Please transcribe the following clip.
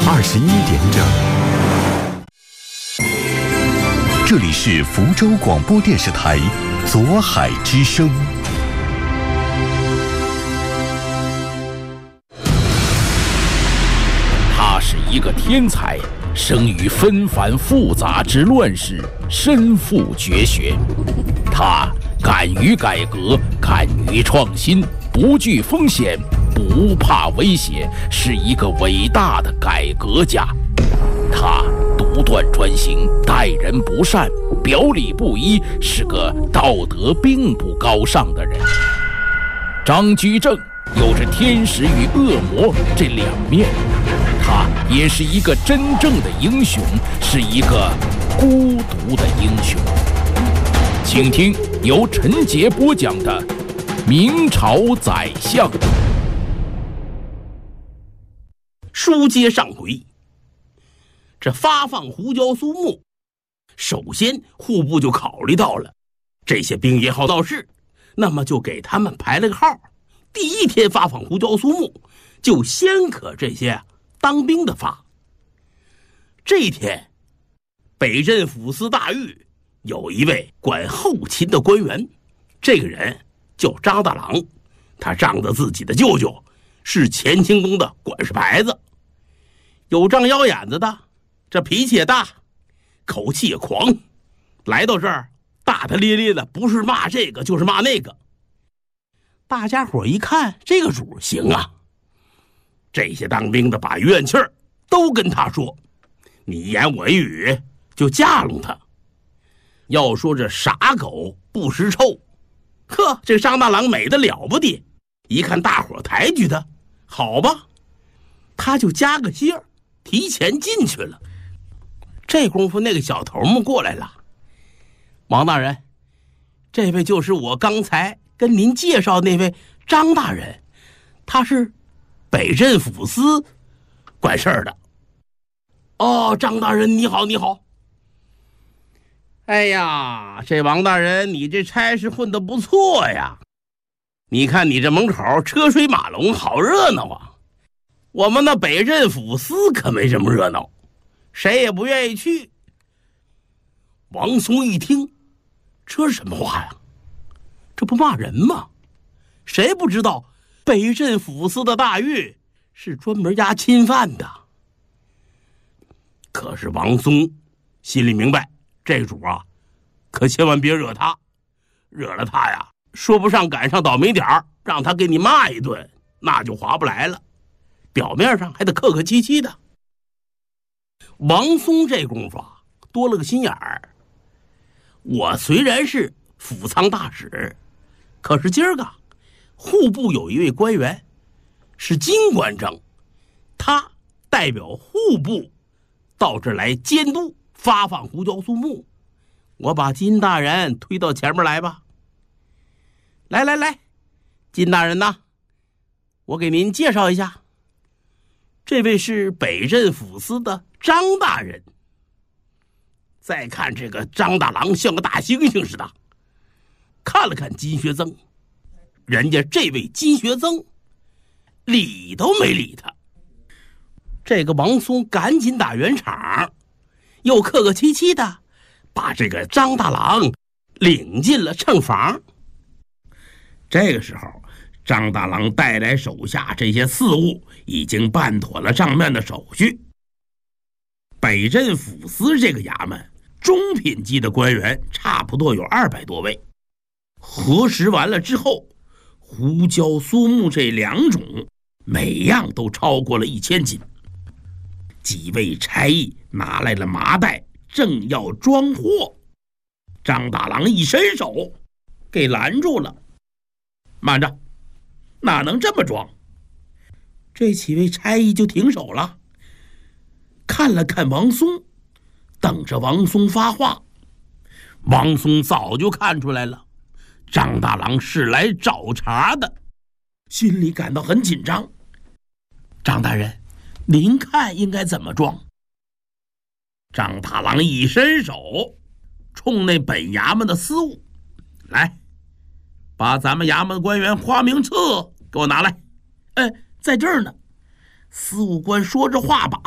21点整，这里是福州广播电视台左海之声。 他是一个天才，生于纷繁复杂之乱世，身负绝学。他敢于改革，敢于创新，不惧风险，不怕威胁，是一个伟大的改革家。他独断专行，待人不善，表里不一，是个道德并不高尚的人。张居正有着天使与恶魔这两面，他也是一个真正的英雄，是一个孤独的英雄。请听由陈杰播讲的《明朝宰相》。 书接上回，这发放胡椒苏木，首先户部就考虑到了这些兵也好闹事，那么就给他们排了个号。第一天发放胡椒苏木，就先可这些当兵的发。这一天，北镇抚司大狱有一位管后勤的官员，这个人叫张大郎，他仗着自己的舅舅是乾清宫的管事牌子，有张腰眼子的，这脾气也大，口气也狂，来到这儿大大咧咧的，不是骂这个就是骂那个。大家伙一看这个主行啊，这些当兵的把怨气儿都跟他说，你一言我一语就架拢他。要说这傻狗不识臭，呵，这张大郎美得了不得，一看大伙抬举他，好吧，他就加个薪儿，提前进去了。这功夫那个小头目过来了，王大人，这位就是我刚才跟您介绍那位张大人，他是北镇抚司管事儿的。哦，张大人你好，你好。哎呀，这王大人，你这差事混得不错呀！你看你这门口车水马龙，好热闹啊！我们那北镇抚司可没这么热闹，谁也不愿意去。王松一听，这是什么话呀？这不骂人吗？谁不知道北镇抚司的大狱是专门押钦犯的？可是王松心里明白，这主啊，可千万别惹他，惹了他呀，说不上赶上倒霉点儿，让他给你骂一顿，那就划不来了。表面上还得客客气气的。王松这功夫啊，多了个心眼儿。我虽然是府仓大使，可是今儿个户部有一位官员是金官正，他代表户部到这儿来监督发放胡椒苏木，我把金大人推到前面来吧。来来来，金大人呐，我给您介绍一下，这位是北镇抚司的张大人。再看这个张大郎像个大猩猩似的，看了看金学增，人家这位金学增理都没理他。这个王松赶紧打圆场，又客客气气的把这个张大郎领进了乘房。这个时候，张大郎带来手下这些事务，已经办妥了账面的手续。北镇抚司这个衙门中品级的官员差不多有200多位，核实完了之后，胡椒苏木这2种每样都超过了1000斤。几位差役拿来了麻袋，正要装货，张大郎一伸手给拦住了。慢着，哪能这么装？这几位差役就停手了，看了看王松，等着王松发话。王松早就看出来了，张大郎是来找茬的，心里感到很紧张。张大人，您看应该怎么装？张大郎一伸手，冲那本衙门的司务，来，把咱们衙门的官员花名册给我拿来。在这儿呢。司务官说着话把